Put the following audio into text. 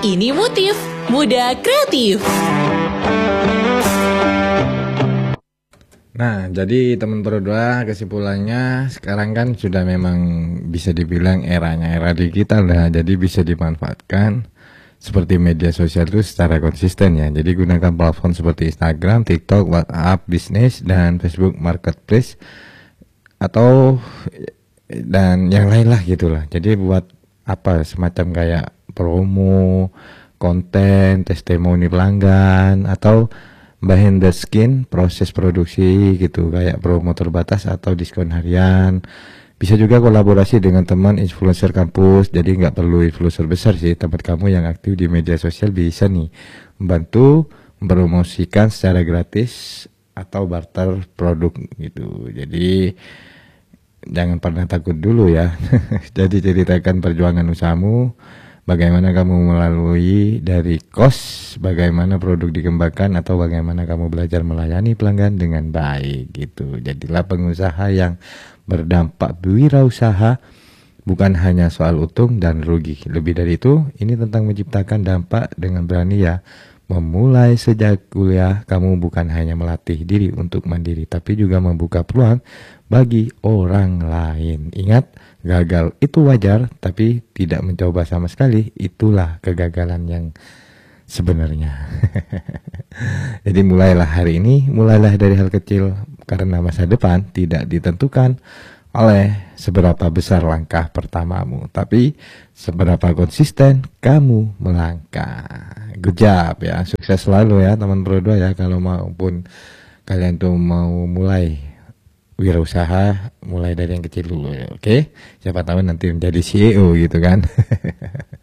Ini Motif Muda Kreatif. Nah, jadi teman berdua, kesimpulannya sekarang kan sudah memang bisa dibilang era digital lah, jadi bisa dimanfaatkan seperti media sosial itu secara konsisten ya. Jadi gunakan platform seperti Instagram, TikTok, WhatsApp Business, dan Facebook Marketplace atau dan yang lain lah gitulah. Jadi buat apa semacam kayak promo, konten, testimoni pelanggan atau behind the skin proses produksi gitu, kayak promo terbatas atau diskon harian. Bisa juga kolaborasi dengan teman influencer kampus, jadi nggak perlu influencer besar sih. Teman kamu yang aktif di media sosial bisa nih membantu mempromosikan secara gratis atau barter produk gitu. Jadi jangan pernah takut dulu ya. Jadi ceritakan perjuangan usahamu, bagaimana kamu melalui dari cost, bagaimana produk dikembangkan, atau bagaimana kamu belajar melayani pelanggan dengan baik gitu. Jadilah pengusaha yang berdampak, wirausaha, bukan hanya soal untung dan rugi. Lebih dari itu, ini tentang menciptakan dampak dengan berani ya. Memulai sejak kuliah, kamu bukan hanya melatih diri untuk mandiri, tapi juga membuka peluang bagi orang lain. Ingat, gagal itu wajar, tapi tidak mencoba sama sekali, itulah kegagalan yang sebenarnya. Jadi mulailah hari ini, mulailah dari hal kecil, karena masa depan tidak ditentukan oleh seberapa besar langkah pertamamu, tapi seberapa konsisten kamu melangkah. Good job ya, sukses selalu ya teman berdua ya. Kalau maupun kalian tuh mau mulai wirausaha, mulai dari yang kecil dulu ya, oke? Siapa tahu nanti menjadi CEO gitu kan.